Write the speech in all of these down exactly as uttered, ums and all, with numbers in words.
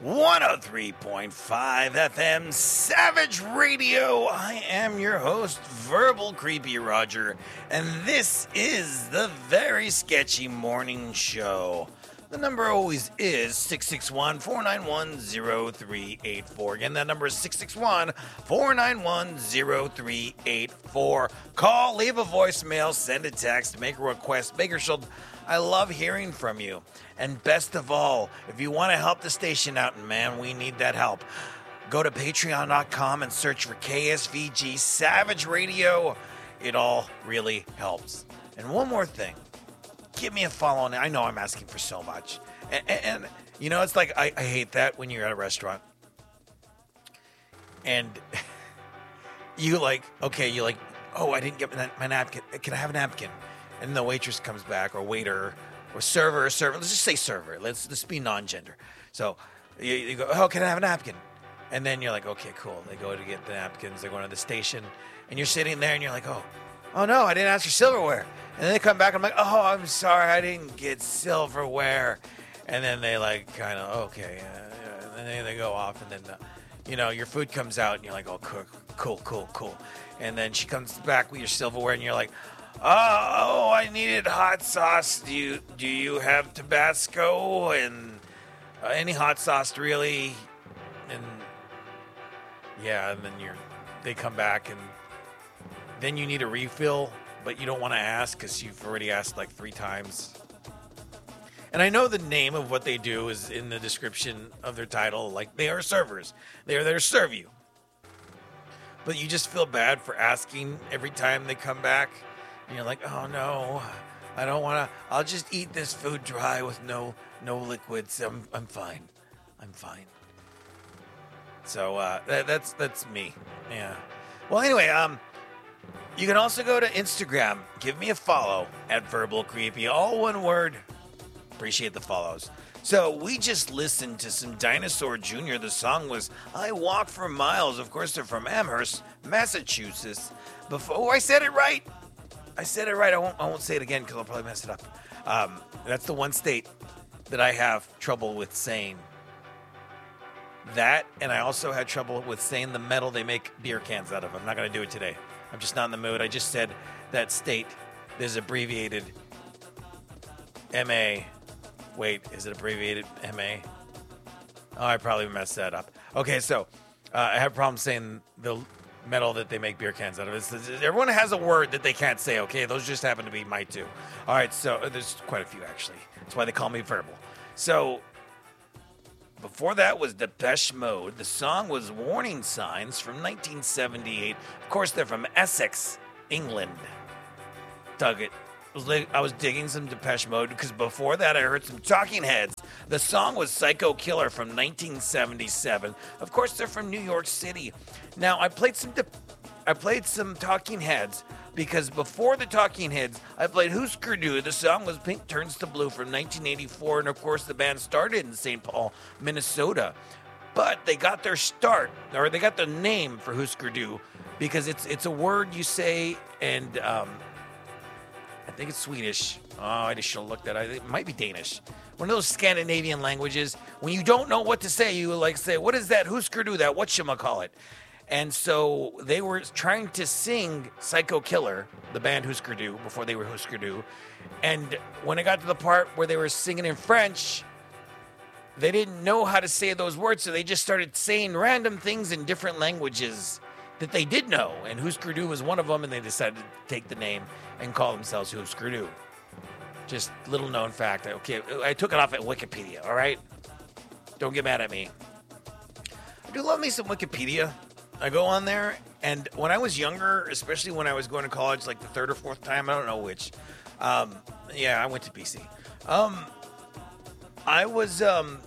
one oh three point five F M Savage Radio. I am your host, Verbal Creepy Roger, and this is the Very Sketchy Morning Show. The number always is six six one, four nine one, zero three eight four. Again, that number is six six one, four nine one, zero three eight four. Call, leave a voicemail, send a text, make a request, make your show. I love hearing from you. And best of all, if you want to help the station out, and man, we need that help, go to patreon dot com and search for K S V G Savage Radio. It all really helps. And one more thing. Give me a follow on it. I know I'm asking for so much. And, and, and you know, it's like, I, I hate that when you're at a restaurant. And you like, okay, you like, oh, I didn't get my, my napkin. Can I have a napkin? And the waitress comes back, or waiter, or server, or server. Let's just say server. Let's, let's be non-gender. So you, you go, oh, can I have a napkin? And then you're like, okay, cool. They go to get the napkins. They're going to the station. And you're sitting there, and you're like, oh, oh no, I didn't ask for silverware. And then they come back, and I'm like, oh, I'm sorry, I didn't get silverware. And then they like kind of, okay. Uh, and then they go off, and then, uh, you know, your food comes out, and you're like, oh, cool, cool, cool, cool. And then she comes back with your silverware, and you're like, oh, I needed hot sauce. Do you do you have Tabasco and uh, any hot sauce, really? And yeah, and then you're, they come back, and then you need a refill, but you don't want to ask because you've already asked like three times. And I know the name of what they do is in the description of their title. Like, they are servers. They are there to serve you. But you just feel bad for asking every time they come back. And you're like, oh no, I don't want to. I'll just eat this food dry with no no liquids. I'm I'm fine. I'm fine. So uh, that, that's that's me. Yeah. Well, anyway, um. You can also go to Instagram. Give me a follow at Verbal Creepy. All one word. Appreciate the follows. So we just listened to some Dinosaur Junior The song was I Walk for Miles. Of course, they're from Amherst, Massachusetts. Before oh, I said it right. I said it right. I won't, I won't say it again because I'll probably mess it up. Um, that's the one state that I have trouble with saying. That, and I also had trouble with saying the metal they make beer cans out of. I'm not going to do it today. I'm just not in the mood. I just said that state is abbreviated M A. Wait, is it abbreviated M A? Oh, I probably messed that up. Okay, so uh, I have problems saying the metal that they make beer cans out of. It's, it's, everyone has a word that they can't say, okay? Those just happen to be my two. All right, so uh, there's quite a few, actually. That's why they call me Verbal. So before that was Depeche Mode. The song was Warning Signs from nineteen seventy-eight. Of course, they're from Essex, England. Dug it. I was, I was digging some Depeche Mode because before that I heard some Talking Heads. The song was Psycho Killer from nineteen seventy-seven. Of course, they're from New York City. Now, I played some De- I played some Talking Heads because before the Talking Heads, I played Husker Du. The song was Pink Turns to Blue from nineteen eighty-four, and of course the band started in Saint Paul, Minnesota. But they got their start, or they got the name for Husker Du because it's it's a word you say, and um, I think it's Swedish. Oh, I just should have looked at it. It might be Danish. One of those Scandinavian languages. When you don't know what to say, you like say, what is that Husker Du, that whatchamacallit? And so they were trying to sing Psycho Killer, the band Husker Du, before they were Husker Du. And when it got to the part where they were singing in French, they didn't know how to say those words, so they just started saying random things in different languages that they did know. And Husker Du was one of them, and they decided to take the name and call themselves Husker Du. Just little known fact. Okay, I took it off at Wikipedia, all right? Don't get mad at me. I do love me some Wikipedia. I go on there, and when I was younger, especially when I was going to college, like the third or fourth time, I don't know which. Um, yeah, I went to B C. Um, I was, um,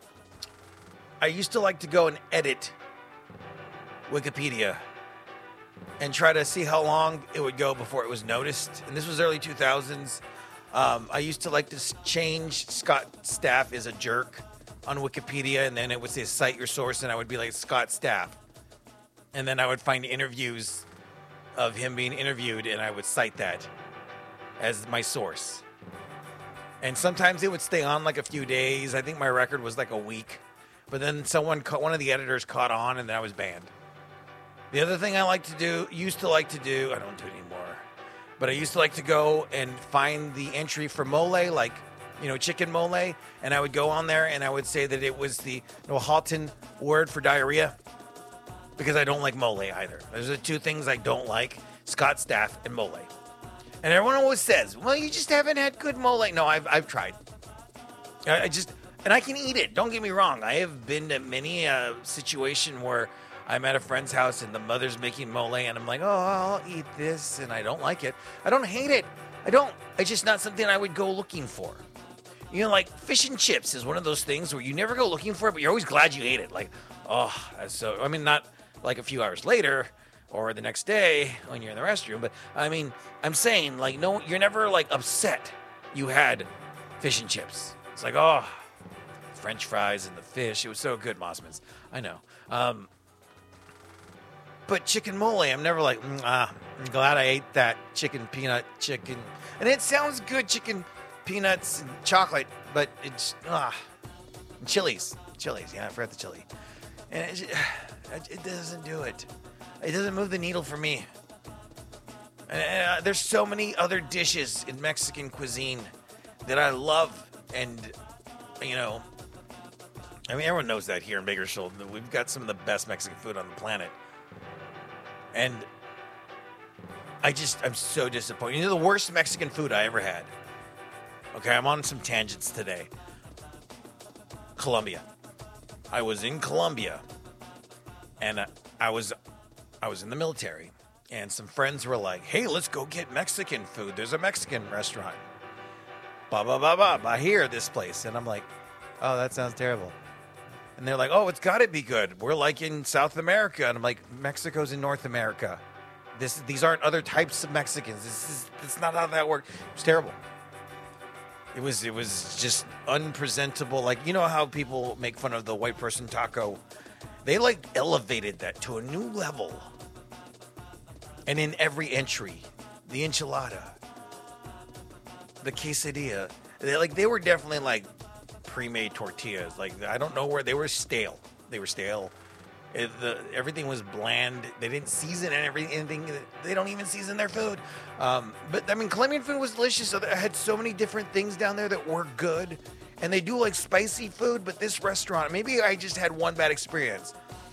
I used to like to go and edit Wikipedia and try to see how long it would go before it was noticed. And this was early two thousands. Um, I used to like to change Scott Staff is a jerk on Wikipedia, and then it would say cite your source, and I would be like Scott Staff. And then I would find interviews of him being interviewed, and I would cite that as my source. And sometimes it would stay on like a few days. I think my record was like a week But then someone, ca- one of the editors caught on, and then I was banned. The other thing I like to do, used to like to do, I don't do it anymore, but I used to like to go and find the entry for mole, like, you know, chicken mole, and I would go on there and I would say that it was the Nahuatl word for diarrhea, because I don't like mole either. Those are the two things I don't like, Scott Staff and mole. And everyone always says, well, you just haven't had good mole. No, I've, I've tried. I, I just, and I can eat it. Don't get me wrong. I have been to many a situation where I'm at a friend's house and the mother's making mole and I'm like, oh, I'll eat this, and I don't like it. I don't hate it. I don't. It's just not something I would go looking for. You know, like fish and chips is one of those things where you never go looking for it, but you're always glad you ate it. Like, oh, that's so, I mean, not like a few hours later or the next day when you're in the restroom, but I mean, I'm saying, like, no, you're never like upset you had fish and chips. It's like, oh, French fries and the fish. It was so good, Mossman's. I know. Um, but chicken mole, I'm never like, mm, ah, I'm glad I ate that chicken peanut chicken. And it sounds good, chicken peanuts and chocolate, but it's, ah, and chilies. Chilies, yeah, I forgot the chili. And it, it doesn't do it. It doesn't move the needle for me. And, uh, there's so many other dishes in Mexican cuisine that I love. And, you know, I mean, everyone knows that here in Bakersfield. We've got some of the best Mexican food on the planet. And I just, I'm so disappointed. You know, the worst Mexican food I ever had. Okay, I'm on some tangents today. Colombia. I was in Colombia. And uh, I was... I was in the military, and some friends were like, hey, let's go get Mexican food. There's a Mexican restaurant. Ba, ba, ba, ba, ba, here, this place. And I'm like, oh, that sounds terrible. And they're like, oh, it's got to be good. We're like in South America. And I'm like, Mexico's in North America. This, These aren't other types of Mexicans. This is that's not how that works. It was terrible. It was, it was just unpresentable. Like, you know how people make fun of the white person taco? They, like, elevated that to a new level. And in every entry, the enchilada, the quesadilla, they, like, they were definitely, like, pre-made tortillas. Like, I don't know where, they were stale. They were stale. It, the, everything was bland. They didn't season anything. They don't even season their food. Um, but, I mean, Colombian food was delicious. So I had so many different things down there that were good. And they do like spicy food, but this restaurant, maybe I just had one bad experience.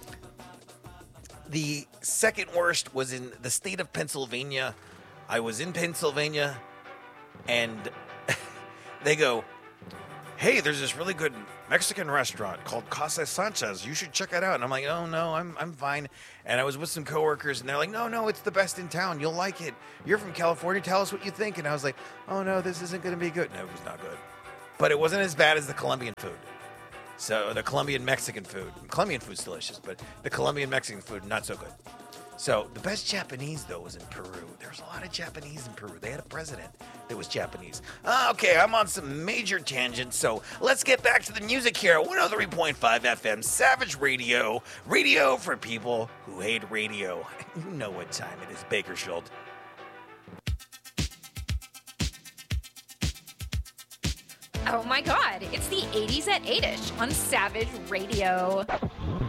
The second worst was in the state of Pennsylvania. I was in Pennsylvania, and they go, hey, there's this really good Mexican restaurant called Casa Sanchez. You should check it out. And I'm like, oh, no, I'm I'm fine. And I was with some coworkers, and they're like, no, no, it's the best in town. You'll like it. You're from California. Tell us what you think. And I was like, oh, no, this isn't going to be good. No, it was not good. But it wasn't as bad as the Colombian food. So the Colombian Mexican food. Colombian food's delicious, but the Colombian Mexican food, not so good. So the best Japanese, though, was in Peru. There was a lot of Japanese in Peru. They had a president that was Japanese. Uh, okay, I'm on some major tangents, so let's get back to the music here. one oh three point five F M, Savage Radio. Radio for people who hate radio. You know what time it is, Bakersfield. Oh my god, it's the eighties at eight-ish on Savage Radio.